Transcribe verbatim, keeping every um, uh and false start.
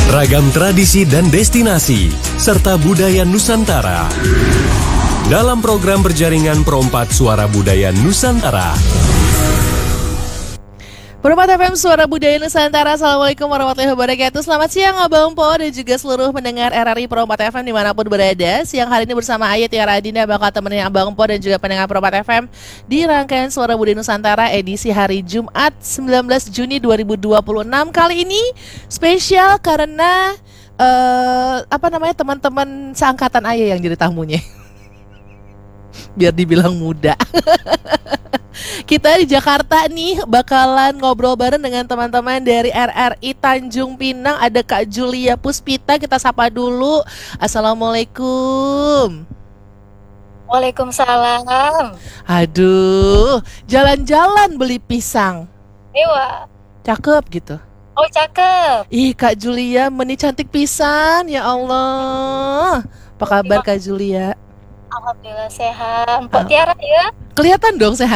Ragam tradisi dan destinasi, serta budaya Nusantara. Dalam program berjaringan Perompak Suara Budaya Nusantara. Perompak F M Suara Budaya Nusantara. Assalamualaikum warahmatullahi wabarakatuh. Selamat siang Abang Po dan juga seluruh pendengar R R I Perompak F M dimanapun berada. Siang hari ini bersama Ayat Tiara Adinda bakal temenin Abang Po dan juga pendengar Perompak F M di rangkaian Suara Budaya Nusantara edisi hari Jumat sembilan belas Juni dua ribu dua puluh enam. Kali ini spesial karena uh, apa namanya teman-teman seangkatan Ayah yang jadi tamunya. Biar dibilang muda. Kita di Jakarta nih bakalan ngobrol bareng dengan teman-teman dari R R I Tanjung Pinang. Ada Kak Julia Puspita, kita sapa dulu. Assalamualaikum. Waalaikumsalam. Aduh, jalan-jalan beli pisang. Ewa. Cakep gitu. Oh cakep. Ih Kak Julia, meni cantik pisan, ya Allah. Apa kabar Kak Julia? Alhamdulillah sehat. Mpok Tiara ya? Kelihatan dong sehat.